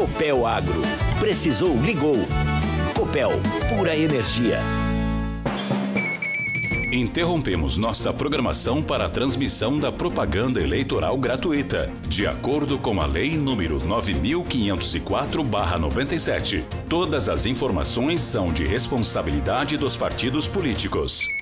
Copel Agro. Precisou, ligou. Copel, pura energia. Interrompemos nossa programação para a transmissão da propaganda eleitoral gratuita, de acordo com a Lei nº 9.504/97. Todas as informações são de responsabilidade dos partidos políticos.